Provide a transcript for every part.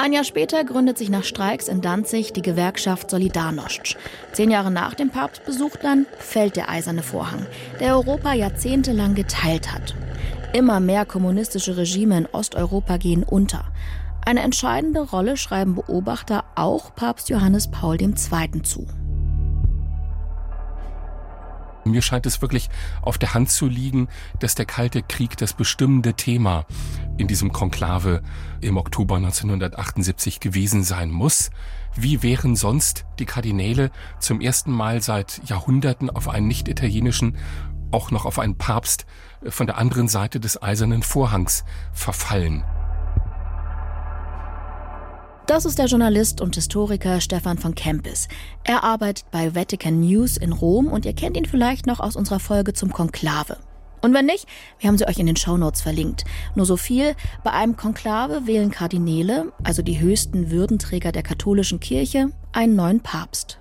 Ein Jahr später gründet sich nach Streiks in Danzig die Gewerkschaft Solidarność. 10 Jahre nach dem Papstbesuch dann fällt der Eiserne Vorhang, der Europa jahrzehntelang geteilt hat. Immer mehr kommunistische Regime in Osteuropa gehen unter. Eine entscheidende Rolle schreiben Beobachter auch Papst Johannes Paul II. zu. Mir scheint es wirklich auf der Hand zu liegen, dass der Kalte Krieg das bestimmende Thema in diesem Konklave im Oktober 1978 gewesen sein muss. Wie wären sonst die Kardinäle zum ersten Mal seit Jahrhunderten auf einen nicht-italienischen, auch noch auf einen Papst von der anderen Seite des Eisernen Vorhangs verfallen? Das ist der Journalist und Historiker Stefan von Kempis. Er arbeitet bei Vatican News in Rom und ihr kennt ihn vielleicht noch aus unserer Folge zum Konklave. Und wenn nicht, wir haben sie euch in den Shownotes verlinkt. Nur so viel, bei einem Konklave wählen Kardinäle, also die höchsten Würdenträger der katholischen Kirche, einen neuen Papst.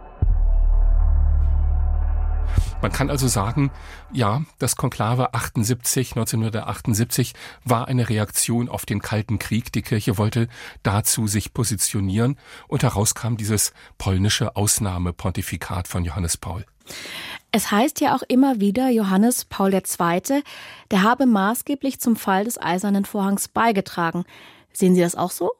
Man kann also sagen, ja, das Konklave 1978 war eine Reaktion auf den Kalten Krieg. Die Kirche wollte dazu sich positionieren und heraus kam dieses polnische Ausnahmepontifikat von Johannes Paul. Es heißt ja auch immer wieder, Johannes Paul II., der habe maßgeblich zum Fall des Eisernen Vorhangs beigetragen. Sehen Sie das auch so?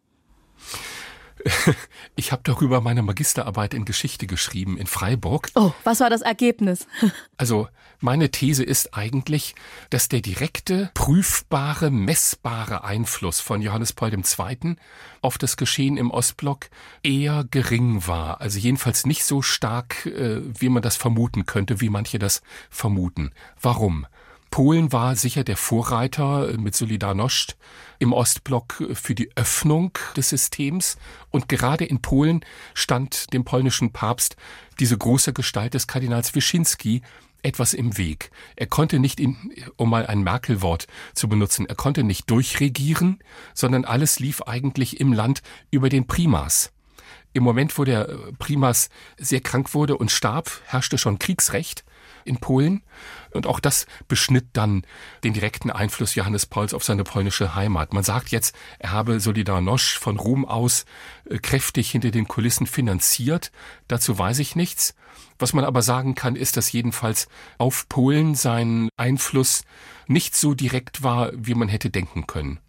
Ich habe darüber meine Magisterarbeit in Geschichte geschrieben in Freiburg. Oh, was war das Ergebnis? Also meine These ist eigentlich, dass der direkte, prüfbare, messbare Einfluss von Johannes Paul II. Auf das Geschehen im Ostblock eher gering war. Also jedenfalls nicht so stark, wie man das vermuten könnte, wie manche das vermuten. Warum? Polen war sicher der Vorreiter mit Solidarność im Ostblock für die Öffnung des Systems. Und gerade in Polen stand dem polnischen Papst diese große Gestalt des Kardinals Wyszynski etwas im Weg. Er konnte nicht, um mal ein Merkel-Wort zu benutzen, er konnte nicht durchregieren, sondern alles lief eigentlich im Land über den Primas. Im Moment, wo der Primas sehr krank wurde und starb, herrschte schon Kriegsrecht in Polen. Und auch das beschnitt dann den direkten Einfluss Johannes Pauls auf seine polnische Heimat. Man sagt jetzt, er habe Solidarność von Rom aus kräftig hinter den Kulissen finanziert. Dazu weiß ich nichts. Was man aber sagen kann, ist, dass jedenfalls auf Polen sein Einfluss nicht so direkt war, wie man hätte denken können.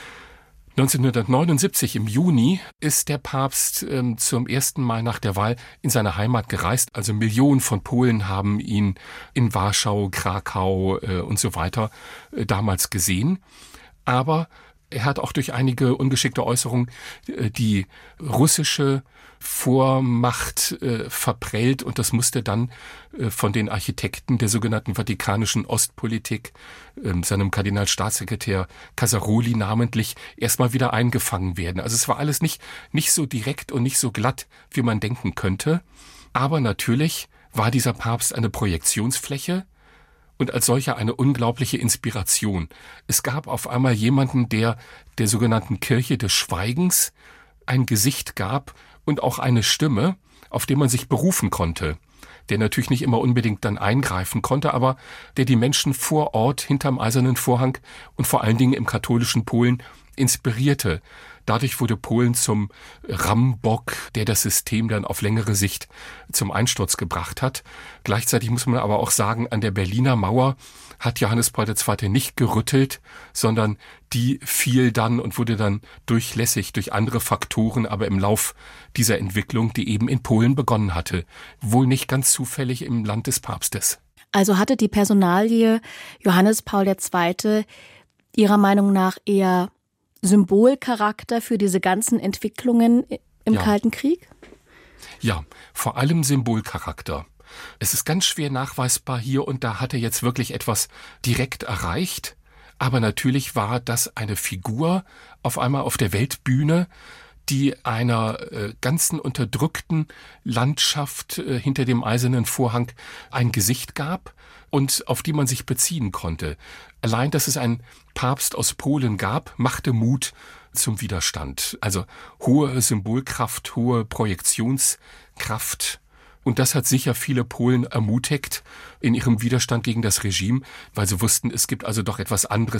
1979 im Juni ist der Papst zum ersten Mal nach der Wahl in seine Heimat gereist. Also Millionen von Polen haben ihn in Warschau, Krakau und so weiter damals gesehen. Aber er hat auch durch einige ungeschickte Äußerungen die russische Vormacht verprellt und das musste dann von den Architekten der sogenannten vatikanischen Ostpolitik, seinem Kardinalstaatssekretär Casaroli namentlich, erstmal wieder eingefangen werden. Also es war alles nicht so direkt und nicht so glatt, wie man denken könnte. Aber natürlich war dieser Papst eine Projektionsfläche und als solcher eine unglaubliche Inspiration. Es gab auf einmal jemanden, der sogenannten Kirche des Schweigens ein Gesicht gab und auch eine Stimme, auf die man sich berufen konnte, der natürlich nicht immer unbedingt dann eingreifen konnte, aber der die Menschen vor Ort hinterm Eisernen Vorhang und vor allen Dingen im katholischen Polen inspirierte. Dadurch wurde Polen zum Rammbock, der das System dann auf längere Sicht zum Einsturz gebracht hat. Gleichzeitig muss man aber auch sagen, an der Berliner Mauer hat Johannes Paul II. Nicht gerüttelt, sondern die fiel dann und wurde dann durchlässig durch andere Faktoren, aber im Lauf dieser Entwicklung, die eben in Polen begonnen hatte. Wohl nicht ganz zufällig im Land des Papstes. Also hatte die Personalie Johannes Paul II. Ihrer Meinung nach eher Symbolcharakter für diese ganzen Entwicklungen im Kalten Krieg? Ja, vor allem Symbolcharakter. Es ist ganz schwer nachweisbar hier und da hat er jetzt wirklich etwas direkt erreicht. Aber natürlich war das eine Figur auf einmal auf der Weltbühne, die einer ganzen unterdrückten Landschaft hinter dem Eisernen Vorhang ein Gesicht gab und auf die man sich beziehen konnte. Allein, dass es einen Papst aus Polen gab, machte Mut zum Widerstand. Also hohe Symbolkraft, hohe Projektionskraft. Und das hat sicher viele Polen ermutigt in ihrem Widerstand gegen das Regime, weil sie wussten, es gibt also doch etwas anderes